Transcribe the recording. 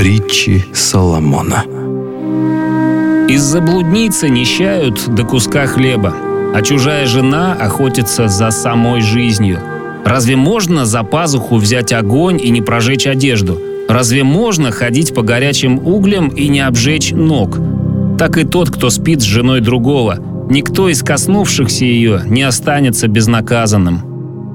Притчи Соломона. Из-за блудницы нищают до куска хлеба, а чужая жена охотится за самой жизнью. Разве можно за пазуху взять огонь и не прожечь одежду? Разве можно ходить по горячим углям и не обжечь ног? Так и тот, кто спит с женой другого, никто из коснувшихся ее не останется безнаказанным.